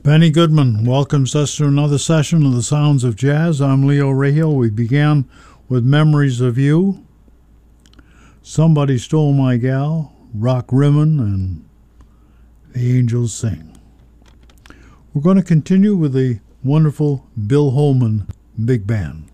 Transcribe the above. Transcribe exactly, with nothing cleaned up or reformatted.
Benny Goodman welcomes us to another session of the Sounds of Jazz. I'm Leo Rahil. We began with Memories of You, Somebody Stole My Gal, Rock Rimmon, and The Angels Sing. We're going to continue with the wonderful Bill Holman Big Band.